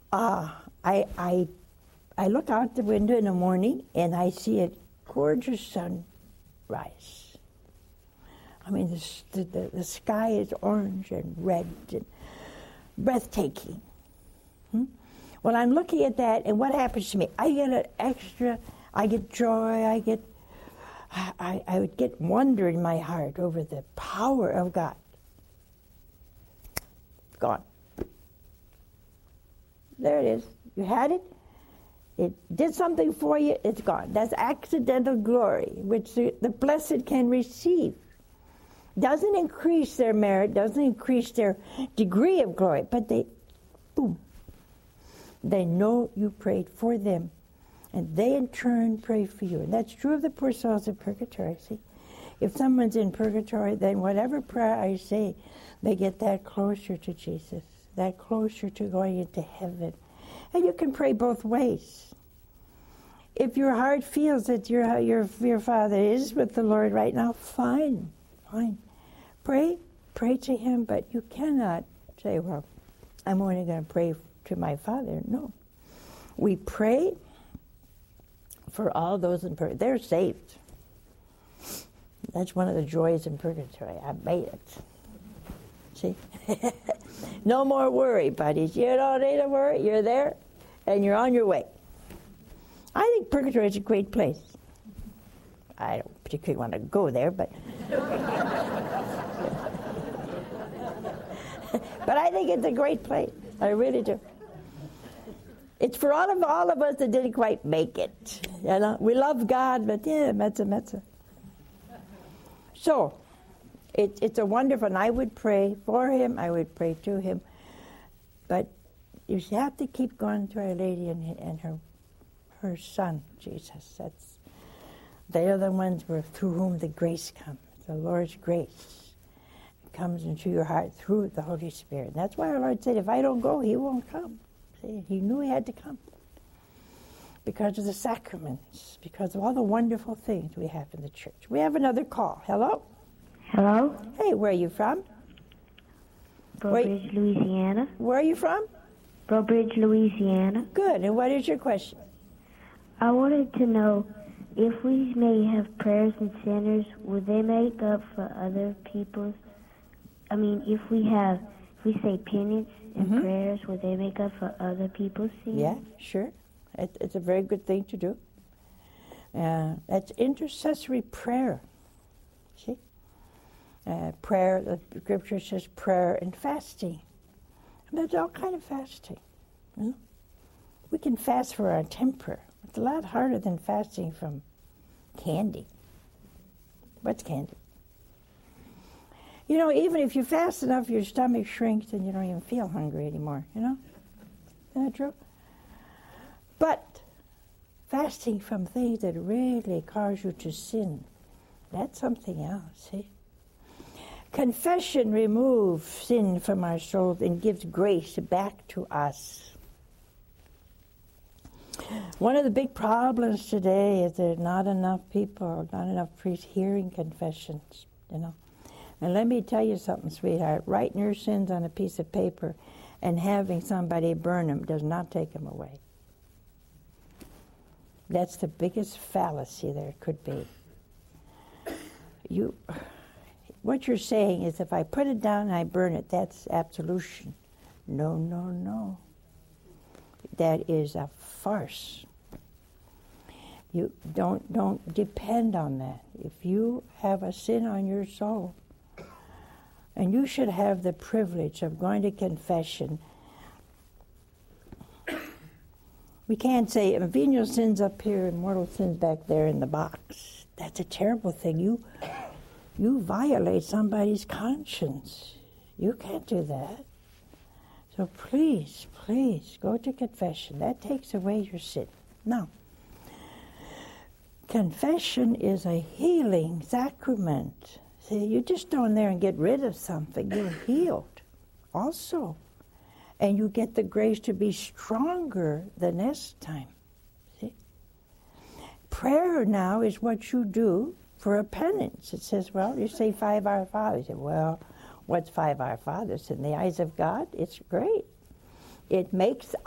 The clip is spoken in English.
I look out the window in the morning and I see a gorgeous sunrise. I mean, the sky is orange and red and breathtaking. Well, I'm looking at that, and what happens to me? I get joy, I would get wonder in my heart over the power of God. Gone. There it is. You had it. It did something for you. It's gone. That's accidental glory, which the blessed can receive. Doesn't increase their merit, doesn't increase their degree of glory, but boom. They know you prayed for them, and they in turn pray for you. And that's true of the poor souls in purgatory, see? If someone's in purgatory, then whatever prayer I say, they get that closer to Jesus, that closer to going into heaven. And you can pray both ways. If your heart feels that your Father is with the Lord right now, fine. Pray to Him, but you cannot say, well, I'm only going to pray to my Father. No. We pray for all those in purgatory. They're saved. That's one of the joys in purgatory. I made it. See? No more worry, buddies. You don't need to worry. You're there, and you're on your way. I think purgatory is a great place. I don't particularly want to go there, but but I think it's a great place. I really do. It's for all of us that didn't quite make it. You know, we love God, but metza. So, it's a wonderful, and I would pray for him, I would pray to him, but you have to keep going to Our Lady and her Son, Jesus. They are the ones through whom the grace comes, the Lord's grace comes into your heart through the Holy Spirit. And that's why our Lord said, if I don't go, he won't come. See, he knew he had to come because of the sacraments, because of all the wonderful things we have in the church. We have another call. Hello? Hello? Hey, where are you from? Bridge, Louisiana. Where are you from? Bridge, Louisiana. Good. And what is your question? I wanted to know if we may have prayers and sinners, would they make up for other people's? I mean, if we say penance and prayers, would they make up for other people's sins? Yeah, sure. It's a very good thing to do. That's intercessory prayer. See? Prayer, the Scripture says prayer and fasting. And there's all kind of fasting. You know? We can fast for our temper. It's a lot harder than fasting from candy. What's candy? You know, even if you fast enough, your stomach shrinks and you don't even feel hungry anymore, you know? Isn't that true? But fasting from things that really cause you to sin, that's something else, see? Confession removes sin from our souls and gives grace back to us. One of the big problems today is there's not enough people, not enough priests hearing confessions, you know. And let me tell you something, sweetheart. Writing your sins on a piece of paper and having somebody burn them does not take them away. That's the biggest fallacy there could be. What you're saying is if I put it down and I burn it, that's absolution. No. That is a farce. You don't depend on that. If you have a sin on your soul, and you should have the privilege of going to confession. We can't say, venial sins up here and mortal sins back there in the box. That's a terrible thing. You violate somebody's conscience. You can't do that. So please go to confession. That takes away your sin. Now, confession is a healing sacrament. See, you just go in there and get rid of something. You're healed also. And you get the grace to be stronger the next time. See? Prayer now is what you do for a penance. It says, well, you say 5 Our Fathers. You say, well, what's 5 Our Fathers? In the eyes of God, it's great. It makes